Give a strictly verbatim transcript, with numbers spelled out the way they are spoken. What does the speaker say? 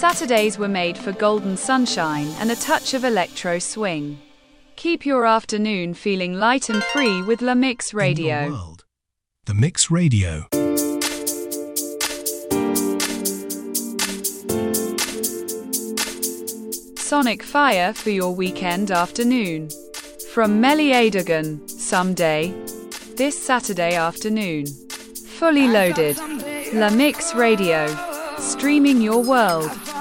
Saturdays were made for golden sunshine and a touch of electro swing. Keep your afternoon feeling light and free with La Mix Radio. In your world. The Mix Radio. Sonic Fire for your weekend afternoon. From Melly Adogan, Someday. This Saturday afternoon. Fully loaded. La Mix Radio. Streaming your world.